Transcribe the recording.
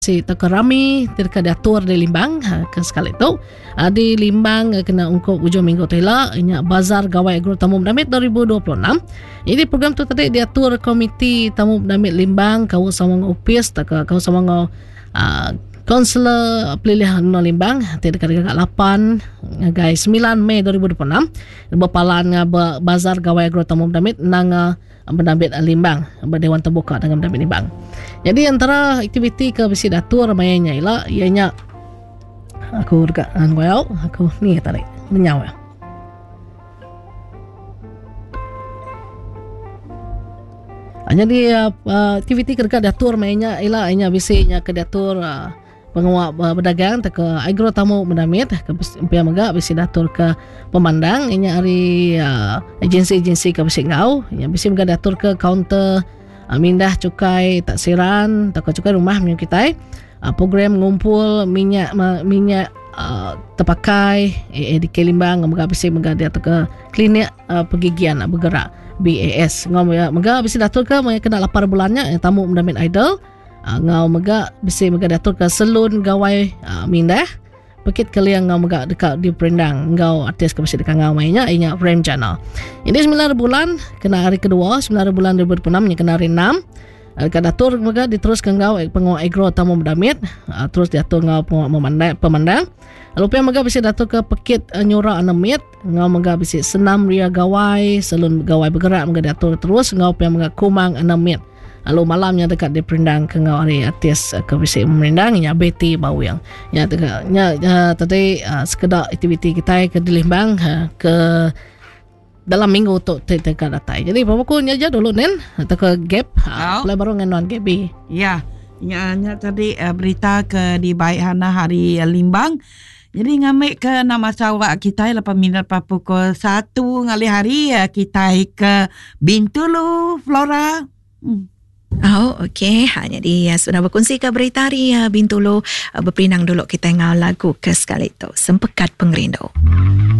si terkerami terka diatur di Limbang ke sekali tu di Limbang kena ungkup ujung minggu tela inya bazar gawai agro tamu mendamit 2026. Jadi program tu tadi diatur komiti tamu mendamit Limbang kau sama upis tak kau sama Kaunselor pilihan no Limbang tidak dekat 8 guys 9 Mei 2026 berpalan bazar gawai agro tamu mendamit nang mendamit Limbang berdewan terbuka dengan mendamit Limbang. Jadi antara aktiviti ke besi datur mainnya ialah ianya aku dekat aku ni tarik menyau ya. Jadi aktiviti ke dekat datur mainnya ialah ianya bisinya ke datur penguat berdagang ke agro tamu mendamit ke pihak megak bisi datur ke pemandang inya hari agensi-agensi ke bisi ngau yang bisi megak datur ke kaunter mindah cukai taksiran tak cukai rumah minyak kita program ngumpul minyak terpakai di Limbang megak bisi megak datur ke klinik pergigian bergerak BAS ngau megak bisi datur ke kena 8 bulannya tamu mendamit idol ngau megak bisi megak datur ke salon gawai mindah pakit kalian ngau megak dekat di Perendang ngau artis ke bisi dekat ngau mainnya inya frame channel. Ini 9 bulan kena hari kedua 9 bulan 2026 nya kena hari 6 dekat datur megak diteruskan ngau penguat agro tamu mendamit terus diatur ngau pemandang lalu pihak megak bisi datur ke pakit nyura anamit ngau megak bisi senam ria gawai salon gawai bergerak megak diatur terus ngau pihak megak kumang anamit. Lalu malamnya dekat di Perendang ke ngau hari artis ke bisi Perendang nya Betty Bawang. Ya tadi sekedar aktiviti kita ke di Limbang ke dalam minggu untuk dekat datai. Jadi pokoknya aja dulu nen atau ke gap mulai baru dengan Gaby. Ya, nya tadi berita ke di Baik Hana hari Limbang. Jadi ngambil ke nama sawak kita 8 minit pukul 1 ngali hari kita ke Bintulu Flora. Oh, okey. Jadi sudah berkongsi ke berita hari Bintulu berpinang dulu kita ngau lagu ke sekali tu. Sempekat Pengerindu.